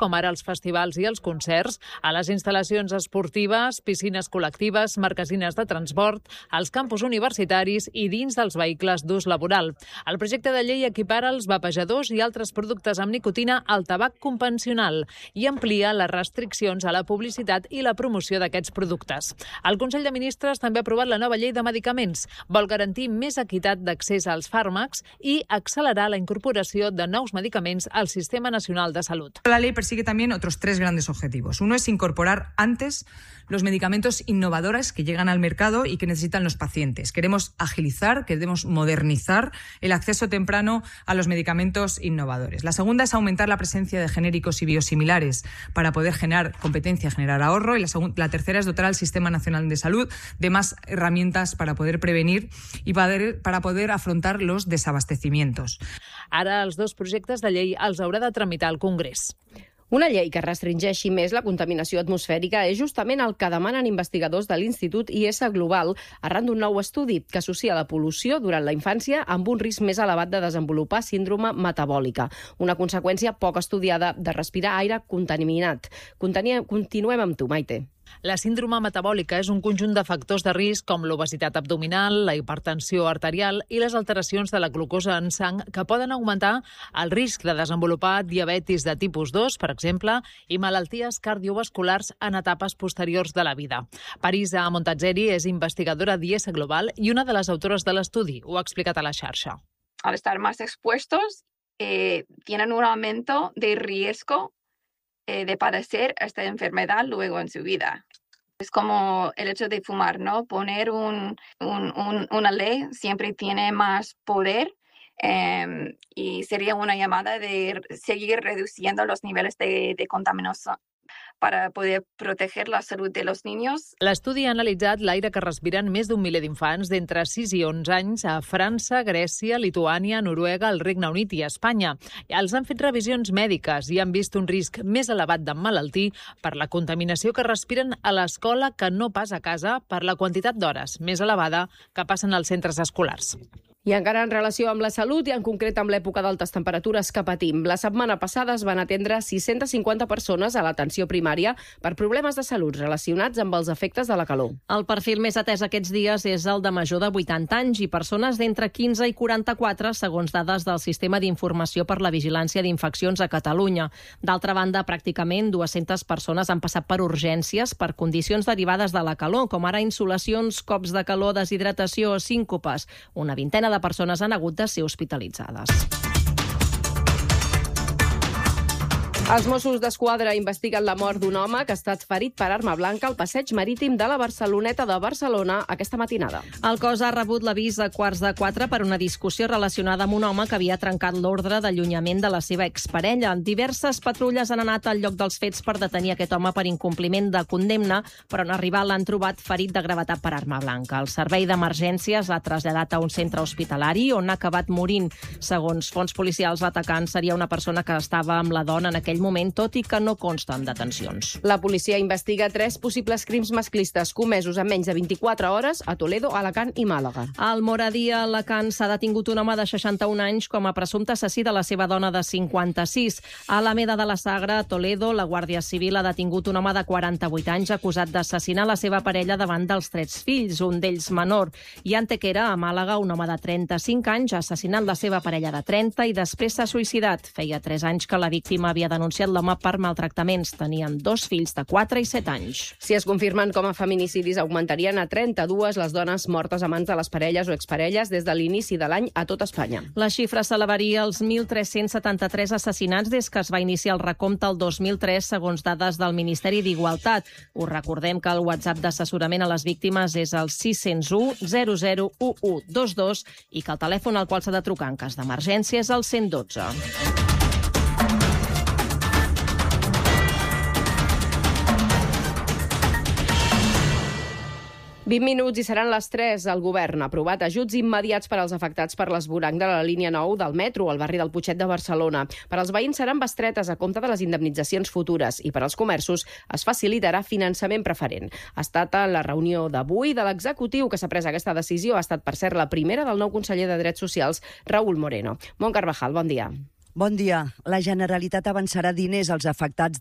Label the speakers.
Speaker 1: com ara els festivals i els concerts, a les instal·lacions esportives, piscines col·lectives, marquesines de transport, als campus universitaris i dins dels vehicles d'ús laboral. El projecte de llei equipara els vapejadors i altres productes amb nicotina al tabac convencional i amplia les restriccions a la publicitat i la promoció d'aquests productes. El Consell de Ministres també ha aprovat la nova llei de medicaments. Vol garantir més equitat d'accés als fàrmacs i accelerar la incorporació de nous medicaments al Sistema Nacional de Salud.
Speaker 2: La ley persigue también otros 3 grandes objetivos. Uno es incorporar antes los medicamentos innovadores que llegan al mercado y que necesitan los pacientes. Queremos agilizar, queremos modernizar el acceso temprano a los medicamentos innovadores. La segunda es aumentar la presencia de genéricos y biosimilares para poder generar competencia, generar ahorro. Y la tercera es dotar al Sistema Nacional de Salud de más herramientas para poder prevenir y para poder afrontar los desabastecimientos.
Speaker 1: Ara els 2 projectes de llei els haurà de tramitar el Congrés.
Speaker 3: Una llei que restringeixi més la contaminació atmosfèrica és justament el que demanen investigadors de l'Institut IS Global arran d'un nou estudi que associa la pol·lució durant la infància amb un risc més elevat de desenvolupar síndrome metabòlica, una conseqüència poc estudiada de respirar aire contaminat. Continuem amb tu, Maite.
Speaker 1: La síndrome metabòlica és un conjunt de factors de risc com l'obesitat abdominal, la hipertensió arterial i les alteracions de la glucosa en sang que poden augmentar el risc de desenvolupar diabetis de tipus 2, per exemple, i malalties cardiovasculars en etapes posteriors de la vida. Parisa Montazzeri és investigadora d'IS Global i una de les autores de l'estudi. Ho ha explicat a la xarxa.
Speaker 4: Al estar más expuestos, tienen un aumento de riesgo de padecer esta enfermedad luego en su vida. Es como el hecho de fumar, ¿no? Poner una ley siempre tiene más poder y sería una llamada de seguir reduciendo los niveles de contaminación para poder proteger la salud de los niños.
Speaker 1: L'estudi ha analitzat l'aire que respiren més d'un miler d'infants d'entre 6 i 11 anys a França, Grècia, Lituània, Noruega, el Regne Unit i Espanya. Els han fet revisions mèdiques i han vist un risc més elevat d'emmalaltir per la contaminació que respiren a l'escola que no pas a casa per la quantitat d'hores més elevada que passen als centres escolars.
Speaker 3: I encara en relació amb la salut i en concret amb l'època d'altes temperatures que patim. La setmana passada es van atendre 650 persones a l'atenció primària per problemes de salut relacionats amb els efectes de la calor.
Speaker 5: El perfil més atès aquests dies és el de major de 80 anys i persones d'entre 15 i 44, segons dades del Sistema d'Informació per la Vigilància d'Infeccions a Catalunya. D'altra banda, pràcticament 200 persones han passat per urgències per condicions derivades de la calor, com ara insolacions, cops de calor, deshidratació o síncopes. Una vintena de persones han hagut de ser hospitalitzades.
Speaker 3: Els Mossos d'Esquadra investiguen la mort d'un home que ha estat ferit per arma blanca al passeig marítim de la Barceloneta de Barcelona aquesta matinada.
Speaker 5: El cos ha rebut l'avís a 3:15 per una discussió relacionada amb un home que havia trencat l'ordre d'allunyament de la seva exparella. Diverses patrulles han anat al lloc dels fets per detenir aquest home per incompliment de condemna, però en arribar l'han trobat ferit de gravetat per arma blanca. El servei d'emergències l'ha traslladat a un centre hospitalari on ha acabat morint. Segons fonts policials, l'atacant seria una persona que estava amb la dona en aquell moment, tot i que no consten detencions.
Speaker 3: La policia investiga 3 possibles crims masclistes comesos en menys de 24 hores a Toledo, Alacant i Màlaga.
Speaker 5: Al Moradí, a Alacant, s'ha detingut un home de 61 anys com a presumpte assassí de la seva dona de 56. A Alameda de la Sagra, a Toledo, la Guàrdia Civil ha detingut un home de 48 anys acusat d'assassinar la seva parella davant dels 3 fills, un d'ells menor. I a Antequera, a Màlaga, un home de 35 anys ha assassinat la seva parella de 30 i després s'ha suïcidat. Feia 3 anys que la víctima havia denunciat l'home per maltractaments. Tenien 2 fills de 4 i 7 anys.
Speaker 3: Si es confirmen com a feminicidis, augmentarien a 32 les dones mortes a mans de les parelles o exparelles des de l'inici de l'any a tot Espanya.
Speaker 5: La xifra s'elevaria als 1.373 assassinats des que es va iniciar el recompte el 2003, segons dades del Ministeri d'Igualtat. Us recordem que el WhatsApp d'assessorament a les víctimes és el 601 00 1122 i que el telèfon al qual s'ha de trucar en cas d'emergència és el 112.
Speaker 3: 20 minuts i seran les 3. El govern ha aprovat ajuts immediats per als afectats per l'esvoranc de la línia 9 del metro al barri del Putxet de Barcelona. Per als veïns seran bestretes a compte de les indemnitzacions futures i per als comerços es facilitarà finançament preferent. Ha estat a la reunió d'avui de l'executiu que s'ha pres aquesta decisió. Ha estat, per cert, la primera del nou conseller de Drets Socials, Raúl Moreno. Mont Carvajal, bon dia.
Speaker 6: Bon dia. La Generalitat avançarà diners als afectats